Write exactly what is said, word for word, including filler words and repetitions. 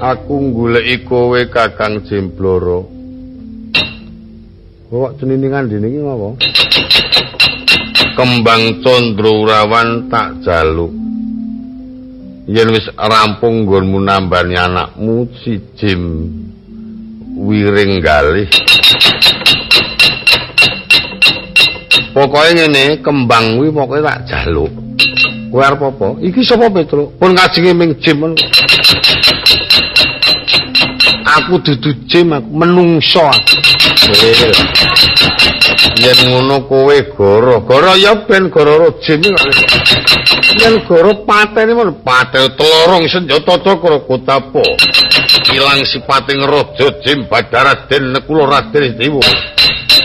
Aku goleki kowe Kakang Jembloro. Kok ceniningan dene iki ngopo? Kembang Condrawurawan tak jaluk. Yen wis rampung nggonmu nambani anakmu Jim Wiring galih. Pokoke ngene, kembang kuwi pokoke tak jaluk. Kowe arep apa? Iki sapa Petruk? Pun kajenge ming Jim. Aku dudu Jim, aku menungso. Yen ngono kowe goro, goro ya ben goro Jim iki. Yen goro patene men pathe telorong senjata cakra Kotapa. Ilang sipating raja Jim Badaraden Nekula Raden Dewa.